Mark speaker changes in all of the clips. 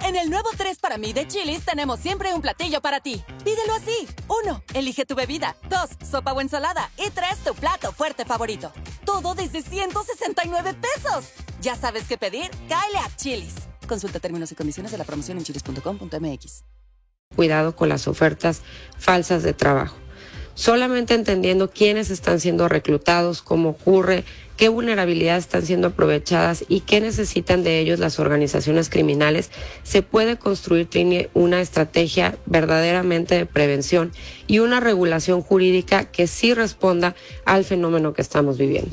Speaker 1: En el nuevo 3 para mí de Chili's tenemos siempre un platillo para ti. Pídelo así. 1. Elige tu bebida. 2. Sopa o ensalada. Y 3. Tu plato fuerte favorito. Todo desde 169 pesos. ¿Ya sabes qué pedir? Cáele a Chili's. Consulta términos y condiciones de la promoción en chilis.com.mx.
Speaker 2: Cuidado con las ofertas falsas de trabajo. Solamente entendiendo quiénes están siendo reclutados, cómo ocurre, qué vulnerabilidades están siendo aprovechadas y qué necesitan de ellos las organizaciones criminales, se puede construir una estrategia verdaderamente de prevención y una regulación jurídica que sí responda al fenómeno que estamos viviendo.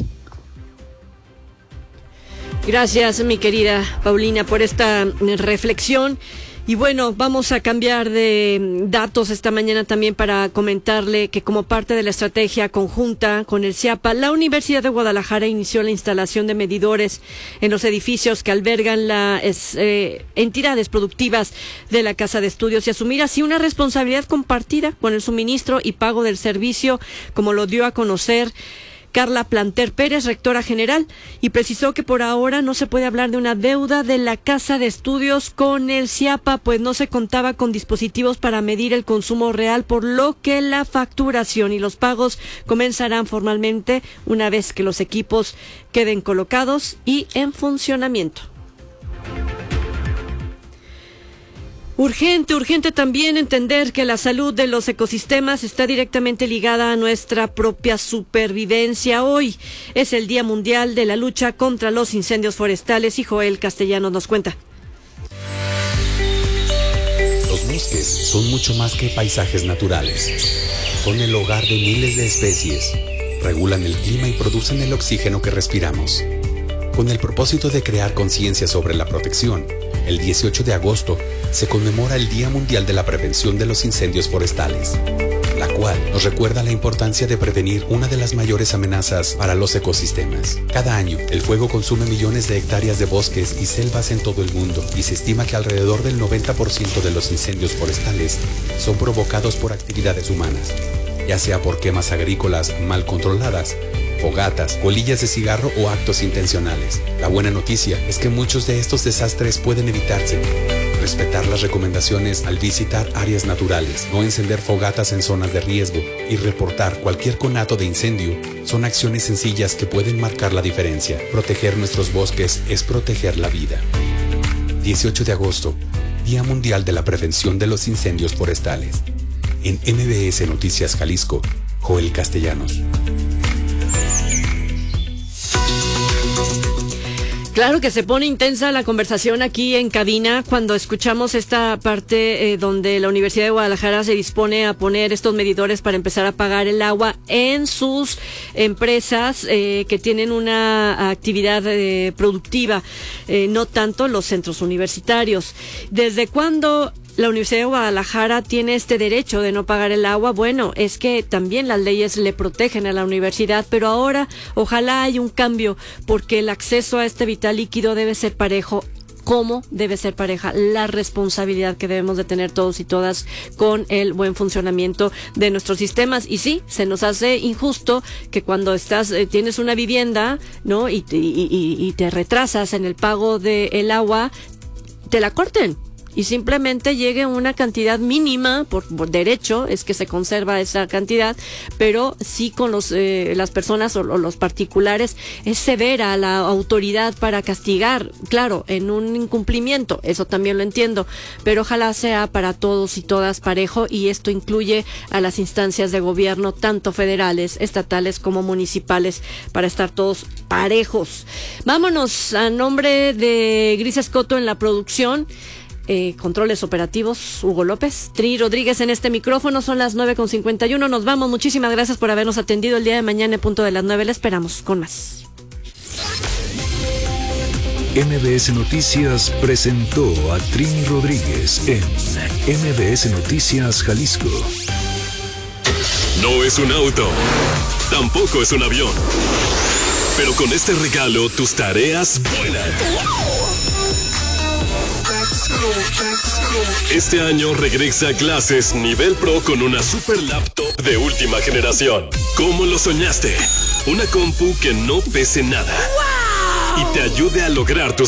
Speaker 3: Gracias, mi querida Paulina, por esta reflexión. Y bueno, vamos a cambiar de datos esta mañana también para comentarle que como parte de la estrategia conjunta con el CIAPA, la Universidad de Guadalajara inició la instalación de medidores en los edificios que albergan las entidades productivas de la Casa de Estudios y asumir así una responsabilidad compartida con el suministro y pago del servicio, como lo dio a conocer Carla Planter Pérez, rectora general, y precisó que por ahora no se puede hablar de una deuda de la Casa de Estudios con el CIAPA, pues no se contaba con dispositivos para medir el consumo real, por lo que la facturación y los pagos comenzarán formalmente una vez que los equipos queden colocados y en funcionamiento. Urgente también entender que la salud de los ecosistemas está directamente ligada a nuestra propia supervivencia. Hoy es el Día Mundial de la Lucha contra los Incendios Forestales y Joel Castellanos nos cuenta.
Speaker 4: Los bosques son mucho más que paisajes naturales. Son el hogar de miles de especies. Regulan el clima y producen el oxígeno que respiramos. Con el propósito de crear conciencia sobre la protección, el 18 de agosto se conmemora el Día Mundial de la Prevención de los Incendios Forestales, la cual nos recuerda la importancia de prevenir una de las mayores amenazas para los ecosistemas. Cada año, el fuego consume millones de hectáreas de bosques y selvas en todo el mundo, y se estima que alrededor del 90% de los incendios forestales son provocados por actividades humanas, ya sea por quemas agrícolas mal controladas, fogatas, colillas de cigarro o actos intencionales. La buena noticia es que muchos de estos desastres pueden evitarse. Respetar las recomendaciones al visitar áreas naturales, no encender fogatas en zonas de riesgo y reportar cualquier conato de incendio son acciones sencillas que pueden marcar la diferencia. Proteger nuestros bosques es proteger la vida. 18 de agosto, Día Mundial de la Prevención de los Incendios Forestales. En MBS Noticias Jalisco, Joel Castellanos.
Speaker 3: Claro que se pone intensa la conversación aquí en cabina cuando escuchamos esta parte donde la Universidad de Guadalajara se dispone a poner estos medidores para empezar a pagar el agua en sus empresas que tienen una actividad productiva, no tanto los centros universitarios. ¿Desde cuándo la Universidad de Guadalajara tiene este derecho de no pagar el agua? Bueno, es que también las leyes le protegen a la universidad, pero ahora ojalá haya un cambio, porque el acceso a este vital líquido debe ser parejo. ¿Cómo debe ser pareja? La responsabilidad que debemos de tener todos y todas con el buen funcionamiento de nuestros sistemas. Y sí, se nos hace injusto que cuando tienes una vivienda, ¿no? Y te retrasas en el pago del agua, te la corten. Y simplemente llegue una cantidad mínima, por derecho, es que se conserva esa cantidad, pero sí con las personas o los particulares es severa la autoridad para castigar, claro, en un incumplimiento, eso también lo entiendo, pero ojalá sea para todos y todas parejo, y esto incluye a las instancias de gobierno, tanto federales, estatales como municipales, para estar todos parejos. Vámonos, a nombre de Gris Escoto en la producción, controles operativos, Hugo López, Tri Rodríguez en este micrófono. Son las 9:51. Nos vamos. Muchísimas gracias por habernos atendido el día de mañana en punto de las 9. Le esperamos con más.
Speaker 5: MBS Noticias presentó a Trini Rodríguez en MBS Noticias Jalisco.
Speaker 6: No es un auto, tampoco es un avión, pero con este regalo tus tareas vuelan. Este año regresa a clases Nivel Pro con una super laptop de última generación. ¿Cómo lo soñaste? Una compu que no pese nada y te ayude a lograr tus